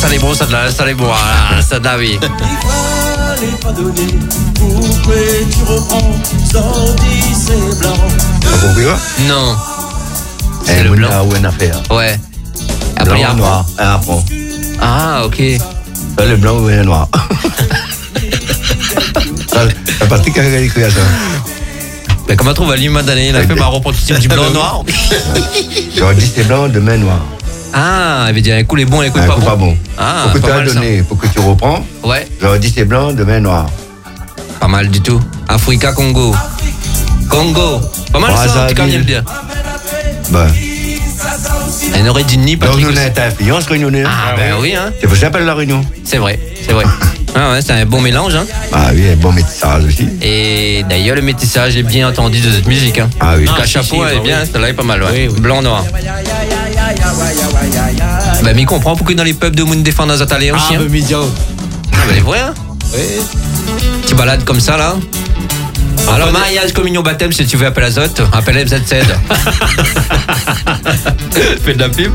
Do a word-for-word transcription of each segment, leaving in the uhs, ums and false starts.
ça les bons, ça de la, ça les bons, voilà, ça de la vie. Il fallait pas donner pour que tu reprends, sorti c'est blanc. T'as compris quoi? Non. C'est C'est le blanc. Ou une affaire. Ouais. Après, il y a Blanc, noir, un apprend. Ah, ok. Ça, le blanc ou le noir. La Patrick a écrit ça. Mais comment trouve Ali Madané, il a fait ma reproduction du blanc noir. J'aurais dit c'est blanc, demain noir. Ah, il veut dire un coup les bons, un coup Un pas coup bon. pas bon. Ah, Pour que pas tu as mal, ça. donné, pour que tu reprends, Ouais, j'aurais dit c'est blanc, demain noir. pas mal du tout. Africa, Congo. Congo. Pas mal ça, en tout cas, bien bien. Ben. Elle n'aurait dit ni Donc Patrick. nous, on aussi. est influence réunionnais. Ah, ben oui, hein. C'est pour ça qu'on appelle la réunion. C'est vrai, c'est vrai. Ah ouais, c'est un bon mélange, hein. Ah oui, un bon métissage aussi. Et d'ailleurs, le métissage est bien entendu de cette musique, hein. Ah oui. En tout cas, Ah, si, chapeau, si, elle est bah bien, oui. celle-là est pas mal, ouais. Oui, oui. Blanc, noir. Ben, mais il comprend pourquoi dans les pubs de Moun défendent dans Atalier aussi, Ah, hein. mais Midio. Ah, ben, c'est vrai, hein. Oui. Tu balades comme ça, là. Alors, mariage, communion, baptême, si tu veux appeler Azote, appelle M Z Z. Fais de la pub.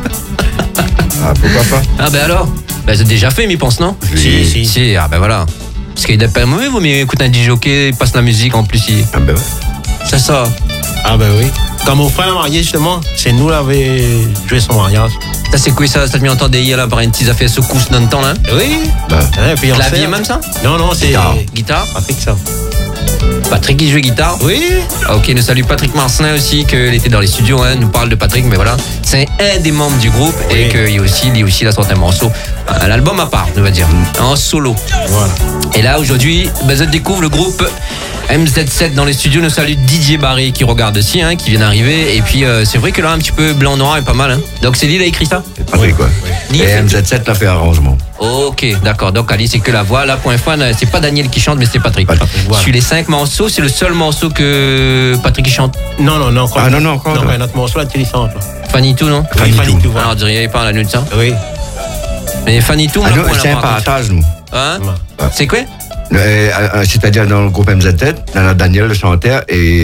Ah, pourquoi pas? Ah, ben alors. Ben, c'est déjà fait, mais il pense, non? Si, si. Si, ah, ben voilà. Parce qu'il n'est pas mauvais, vous, mais écoute un D J jockey, passe la musique en plus. Il... Ah ben ouais. C'est ça. Ah ben oui. Quand mon frère a marié, justement, c'est nous qui avons joué son mariage. Ça, c'est quoi ça? Ça te met entendre hier, là, par une petite affaire secousse dans le temps, là? Oui. Ben, Hein, puis on Clavier, sait- même ça? Non, non, c'est... Guitare. Guitare? Patrick, ça. Patrick qui joue guitare. Oui. Ah, ok, nous salue Patrick Marcelin aussi, qu'il était dans les studios, hein, nous parle de Patrick, mais voilà, c'est un des membres du groupe et Oui. qu'il aussi, lui aussi, il a sorti un morceau, un album à part, on va dire, en solo. Voilà. Et là, aujourd'hui, ben, je découvre le groupe M Z sept dans les studios. Nous salue Didier Barré qui regarde aussi, hein, qui vient d'arriver. Et puis, euh, c'est vrai que là, un petit peu blanc-noir est pas mal. Hein. Donc, c'est lui qui a écrit ça? Patrick, quoi. Ni- Et M Z sept l'a fait arrangement. Ok, d'accord. Donc, Ali, c'est que la voix. Là, point fan, c'est pas Daniel qui chante, mais c'est Patrick. Patrick, voilà. Sur les cinq morceaux, c'est le seul morceau que Patrick qui chante. Non, non, non. Encore, Ah, non, non, encore, Non, non. un autre morceau, là, tu les sens, là. Fanny Tout, non? Oui, Fanny Tout, Alors, voilà. on dirait, il parle à nous de ça. Oui. Mais Fanny Tout, on Ah l'a non, pas, on l'a c'est un pas raconté. partage, nous. Hein? Ouais. C'est quoi? Euh, euh, C'est-à-dire dans le groupe M Z sept, il y en a Daniel, le chanteur,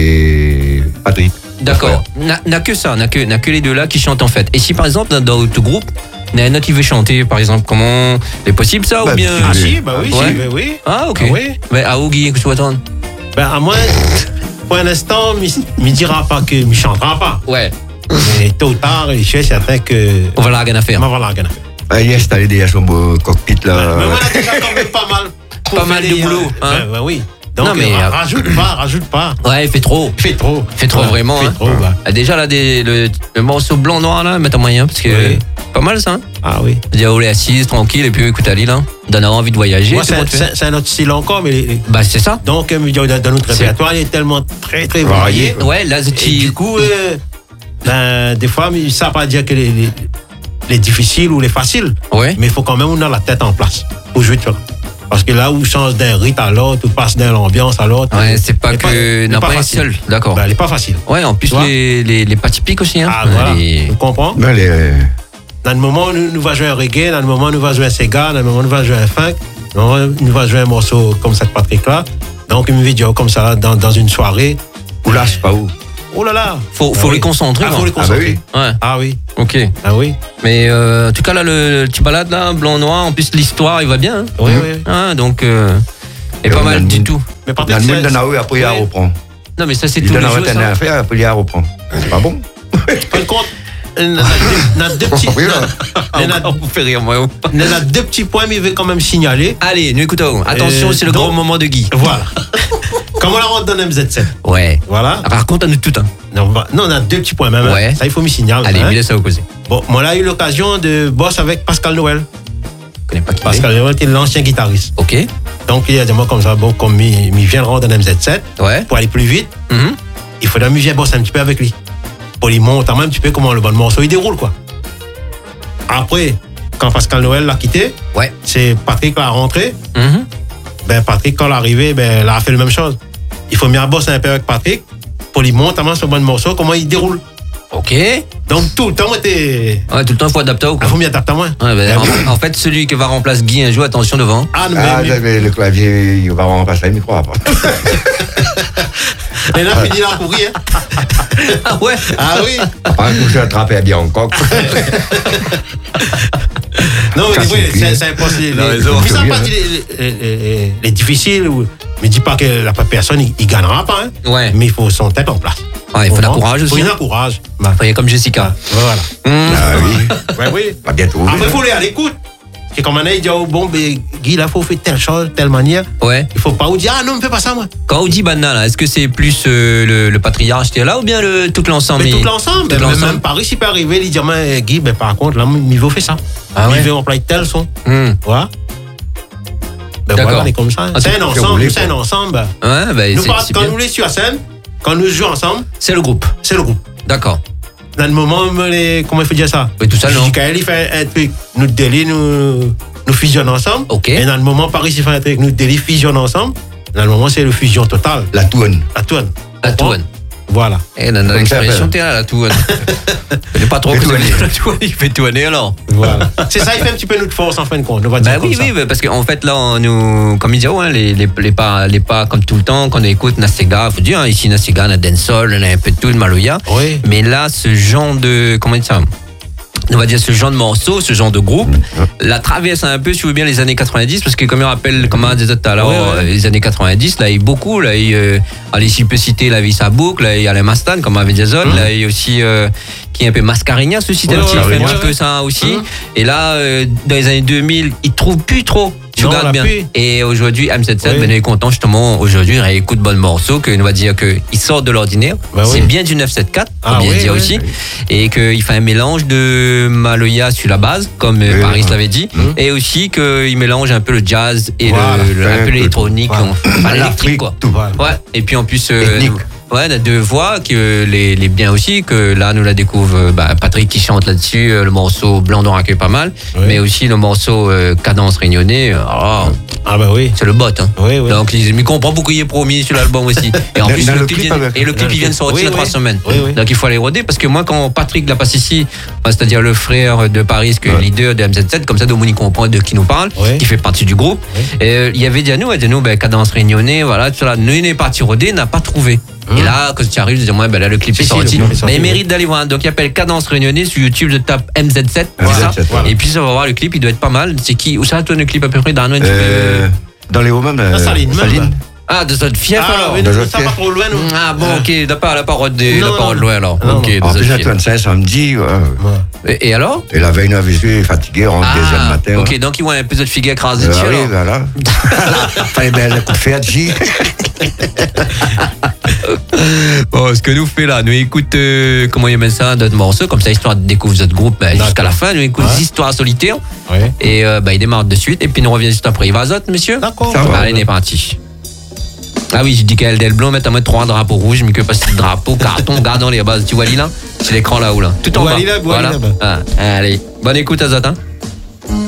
et Patrick. D'accord. N'a n'a que ça, n'a que, n'a que les deux là qui chantent en fait. Et si par exemple dans, dans votre groupe, il y en a un autre qui veut chanter, par exemple, comment c'est possible ça Bah, ou bien si tu Ah veux. si, bah oui, Ouais. si, bah oui. Ah ok. Ah oui. Mais à Ougi, que tu attends. Ben, à moi, pour l'instant, il ne dira pas que ne chantera pas. Ouais. Mais tôt ou tard, je suis certain que... On va la regarder à faire. On va voir la gagne. Ah, il est installé déjà son beau cockpit là. Mais moi, on a déjà quand même pas mal. pour Pas mal faire de des, boulot, euh, hein. Ben, ben oui. Donc, Non, mais, euh, euh, rajoute pas, rajoute pas. Ouais, il fait trop. Fais trop. Fait trop Ouais, vraiment. Fais Hein. trop, bah. Ah, déjà là, des, le, le morceau blanc noir là, mettre en moyen parce que Oui. pas mal ça. Hein. Ah oui. Dire on est assise tranquille et puis écoute Ali là, donne envie de voyager. Moi, c'est c'est bon, tu fais. c'est- c'est un autre style encore, mais les- Bah c'est ça. donc, euh, dans dans notre C'est- répertoire, il est tellement très, très varié. Ouais, là Et tu. du coup, euh, ben, des fois, mais ça ne veut pas dire que les, les, les difficiles ou les faciles, Ouais. mais il faut quand même avoir la tête en place pour jouer, tu vois. Parce que là où on change d'un rythme à l'autre, ou passe d'une ambiance à l'autre. Ouais, c'est pas elle est que elle est n'a pas un facile. seul. D'accord. Ben, elle n'est pas facile. Ouais, en plus Tu vois? les, les, les pas typiques aussi. Hein. Ah, voilà. Les- Tu comprends? Ben, les, Dans le moment où nous, nous va jouer un reggae, dans le moment où nous va jouer un Sega, dans le moment où nous va jouer un funk, dans le moment où nous va jouer un morceau comme cette Patrick-là. Donc, une vidéo comme ça, là, dans, dans une soirée. ou là, je sais pas où. Oh là là! Faut, Ah faut oui. les concentrer. Ah, quoi. faut les Ah, bah concentrer. oui. Ouais, Ah oui, ok. ah oui. Mais euh, en tout cas, là, le, le petit balade, là, blanc-noir, en plus, l'histoire, il va bien. Hein. Oui, oui, oui. Hein, donc, euh, et Et pas on a mal le du monde. tout. Mais Il y Patrick, a le monde c'est- d'un août, après il oui. reprend. Non, mais ça, c'est Il tous donne les un jours, retenir ça. à faire, après il reprend. C'est pas bon. Par contre, on a deux- on a deux petits, Oui, là. on a- On vous fait rire, moi. on a deux petits points, mais je vais quand même signaler. Allez, nous écoutons. Attention, Euh, c'est le donc- grand moment de Guy. Voilà. Comment la rentre dans M Z sept? Ouais. Voilà. Raconte-nous tout. Hein. Non, on va- non, on a deux petits points même. hein. Ouais. Ça, il faut me signaler. Allez, hein. lui laisse ça opposer. Bon, moi, là, j'ai eu l'occasion de bosser avec Pascal Noël. Je connais pas qui Pascal Noël était l'ancien guitariste. est. Ok. Donc, il a dit moi comme ça, bon, comme il, il vient de rentrer dans M Z sept, Ouais. pour aller plus vite, Mhm. il faudrait mieux viens bosser un petit peu avec lui. Pour lui montrer un petit peu comment le bon morceau il déroule, quoi. Après, quand Pascal Noël l'a quitté, Ouais. c'est Patrick qui l'a rentré. Mhm. Ben, Patrick, quand il est arrivé, ben, il a fait la même chose. Il faut bien bosser un peu avec Patrick pour lui montrer un ce bon morceau, comment il déroule. Ok. Ouais, Donc, tout le temps, était... tout le temps, il faut adapter au il quoi. faut m'y adapter à moi. Ouais, ben, Ben oui. en, en fait, celui qui va remplacer Guy un jour, attention devant. Ah, mais, Ah, mais- j'avais le clavier, il va remplacer le micro après. mais là, fini la courir. Hein. Ah ouais. Ah oui. Après un coup, je l'ai attrapé à bien en coq. Non, mais Ça, oui, c'est c'est bien. c'est impossible. La Les- raison. Puis ça C'est pas bien, dit les, les, les, les- les difficiles. ou- Mais dis pas que la personne, il, il gagnera pas. Hein. Ouais. Mais il faut son tête en place. Ouais, il faut Bon, la courage Il aussi. faut hein. une courage. Faut y aller comme Jessica. Voilà. Hum. Ah oui, Ouais, oui. pas bien trouvé. Après, il faut aller à l'écoute. Parce que comme on a dit, oh, bon, ben, Guy, là, il faut faire telle chose, telle manière. Ouais. Il faut pas vous dire, ah non, ne fais pas ça, moi. Quand on dit Banna, là, est-ce que c'est plus euh, le, le patriarche qui est là ou bien le, tout l'ensemble? Mais il- tout l'ensemble. Tout Ben, l'ensemble. Même Paris, il peut arriver, il dit, mais Guy, ben, par contre, là, il veut faire ça. Ah ouais? Il veut employer tel son. Hum. Voilà. Ben D'accord. voilà, on est comme ça. Ah, C'est c'est un fait ensemble, rouler, c'est un quoi. ensemble. Ouais, ben, Nous, c'est- par- c'est quand bien. nous les sur la scène, quand nous jouons ensemble, C'est le groupe. c'est le groupe. D'accord. Dans le moment, où les, comment il faut dire ça? Oui, tout ça, non. J K L, il fait un truc, nous délits, nous, nous fusionnons ensemble. Ok. Et dans le moment, Paris, il fait un truc, nous délits fusionnons ensemble. Dans le moment, c'est le fusion totale. La toune. La toune. La toune. Voilà. Eh, dans Comme l'expression, ça, t'es là, la toune. Je sais pas trop Fait que tourner. la toune, il fait tourner alors. Voilà. C'est ça, il fait un petit peu notre force en fin de compte. On va dire Bah comme oui, ça. oui, bah, parce qu'en fait, là, on nous, comme il disait, ouais, les, les, les, pas, les pas comme tout le temps, quand on écoute Nasega, faut dire, hein, ici, Nasega, on a dancehall, on a un peu de tout, de Maloya. Oui. Mais là, ce genre de, comment dire ça? On va dire ce genre de morceau, ce genre de groupe, la traverse un peu, si vous voulez bien, les années quatre-vingt-dix, parce que comme il rappelle, comme on disait tout à l'heure, Ouais, ouais. euh, les années quatre-vingt-dix, là, il y a eu beaucoup, là, il y a eu, euh, allez, s'il peut citer La Vie sa boucle, là, il y a les Mastan, comme avait dit Zol, là, il y a aussi, euh, qui est un peu Mascareñas aussi, Ouais, un petit, ouais, il fait un ouais, petit ouais. peu ça aussi. Mhm. Et là, euh, dans les années deux mille, il trouve plus trop. Tu Non, regardes on l'a bien. plus. Et aujourd'hui, M sept sept, Oui. ben, il est content justement aujourd'hui, il écoute bon morceau, que nous va dire qu'il sort de l'ordinaire. Bah c'est oui. bien du neuf cent soixante-quatre, faut Ah bien oui, dire oui. aussi. Et qu'il fait un mélange de Maloya sur la base, comme euh, Oui, Paris oui. l'avait dit. Mhm. Et aussi qu'il mélange un peu le jazz et Voilà, le, le- un un peu peu l'électronique, tout. on- enfin, l'électrique L'Afrique, quoi. tout. Voilà. Ouais. Et puis en plus, euh, Technique. ouais, on a deux voix, que les, les biens aussi, que là nous la découvre euh, bah, Patrick qui chante là-dessus, euh, le morceau Blanc d'Orac est pas mal, Oui. mais aussi le morceau euh, Cadence Réunionnais, euh, oh, Ah ben oui. c'est le bot. Hein. Oui, oui. Donc il, il comprend pourquoi il est promis sur l'album aussi. Et en Dans- plus dans le le clip, clip vient, avec- et le clip dans le il vient de clip. sortir Oui, il y a oui. trois semaines. Oui, oui. Donc il faut aller roder parce que moi quand Patrick la passe ici, bah, c'est-à-dire le frère de Paris, que Ouais. leader de M sept sept, comme ça Dominique comprend de qui nous parle, Oui. qui fait partie du groupe. Oui. Et, euh, il y avait dit à nous, il dit à nous, ben, Cadence Réunionnais, voilà, tout ça. Nous il est parti roder, n'a pas trouvé. Et là, quand tu arrives, je dis, moi, ben là, le clip Si, est si, sorti. le clip est sorti, Mais il oui. mérite d'aller voir. Donc, il appelle Cadence Réunionnais sur YouTube, de tape M Z sept. M Z voilà. sept, voilà. Et puis, ça va voir le clip, il doit être pas mal. C'est qui? Où ça tourne le clip à peu près? Dans un Euh, dans les Romains, Ah, Saline, même. Saline. Ah, de cette fief Ah, alors? oui, Dans non, le ça fief. pas trop loin, nous. Ah bon, ok, d'accord, la parole de Non, la parole non. loin alors. Non, Ok, non. de En cette plus, à fief. vingt-cinq samedi, ouais. Et, et alors? Et la veille, on avait joué fatigué, on rentre deuxième matin. ok, ouais. donc ils vont un peu de figue écrasé Euh, dessus oui, alors. voilà. Fallait bien le coup de fer, J. Bon, ce que nous fait là, nous écoute, euh, comment il met ça, d'autres morceaux, comme ça, histoire de découvrir notre groupe ben, jusqu'à la fin. Nous écoute Ouais. Histoire solitaire. Oui. Et euh, bah, il démarre de suite. Et puis nous revient juste après. Il va à Zot, monsieur? D'accord. Ça va. Allez, on est parti. Ah oui, j'ai dit qu'elle Delblon met en mode trois drapeaux rouges, mais que pas ce drapeau, carton, gardons les bases. Tu vois, là? C'est l'écran là-haut, là. Tout en Vois bas. là, vois Voilà. là-bas. Ah, allez. Bonne écoute à Zot, hein.